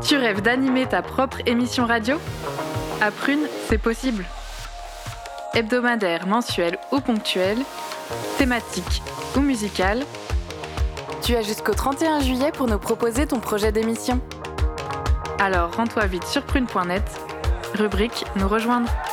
Tu rêves d'animer ta propre émission radio ? À Prune, c'est possible. Hebdomadaire, mensuel ou ponctuel, thématique ou musical, tu as jusqu'au 31 juillet pour nous proposer ton projet d'émission. Alors rends-toi vite sur prune.net, rubrique Nous rejoindre.